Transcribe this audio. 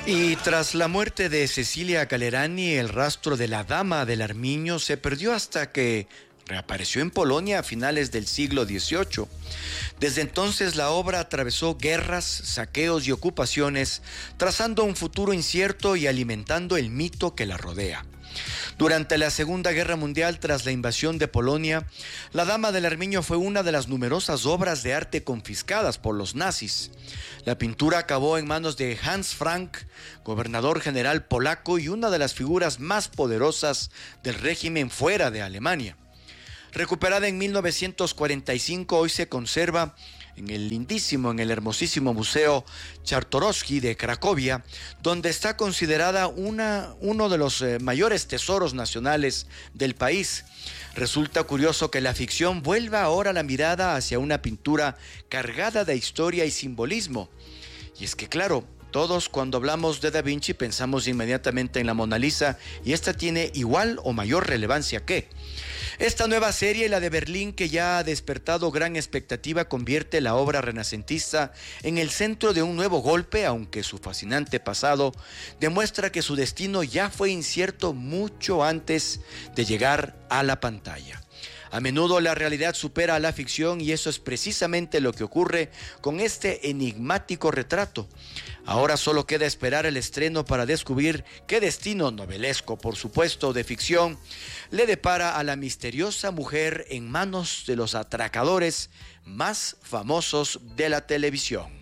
Y tras la muerte de Cecilia Calerani, el rastro de la Dama del Armiño se perdió hasta que reapareció en Polonia a finales del siglo XVIII. Desde entonces la obra atravesó guerras, saqueos y ocupaciones, trazando un futuro incierto y alimentando el mito que la rodea. Durante la Segunda Guerra Mundial, tras la invasión de Polonia, La Dama del Armiño fue una de las numerosas obras de arte confiscadas por los nazis. La pintura acabó en manos de Hans Frank, gobernador general polaco y una de las figuras más poderosas del régimen fuera de Alemania. Recuperada en 1945, hoy se conserva en el hermosísimo Museo Czartoryski de Cracovia, donde está considerada uno de los mayores tesoros nacionales del país. Resulta curioso que la ficción vuelva ahora la mirada hacia una pintura cargada de historia y simbolismo. Y es que claro, todos cuando hablamos de Da Vinci pensamos inmediatamente en la Mona Lisa, y esta tiene igual o mayor relevancia que esta nueva serie, la de Berlín, que ya ha despertado gran expectativa, convierte la obra renacentista en el centro de un nuevo golpe, aunque su fascinante pasado demuestra que su destino ya fue incierto mucho antes de llegar a la pantalla. A menudo la realidad supera a la ficción, y eso es precisamente lo que ocurre con este enigmático retrato. Ahora solo queda esperar el estreno para descubrir qué destino novelesco, por supuesto de ficción, le depara a la misteriosa mujer en manos de los atracadores más famosos de la televisión.